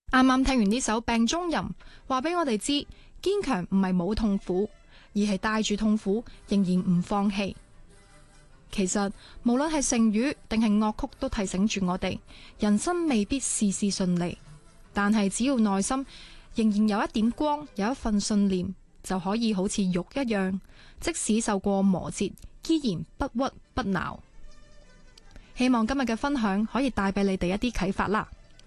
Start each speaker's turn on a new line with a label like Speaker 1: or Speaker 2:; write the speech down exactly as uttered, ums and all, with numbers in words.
Speaker 1: 啱啱聽完呢首病中吟，話俾我哋知，堅強唔係冇痛苦，而係帶住痛苦仍然唔放棄。其實無論係成語定係樂曲，都提醒住我哋，人生未必事事順利，但係只要內心仍然有一點光，有一份信念，就可以好似玉一樣，即使受過磨折，依然不屈不撓。希望今日嘅分享可以帶俾你哋一啲啟發啦。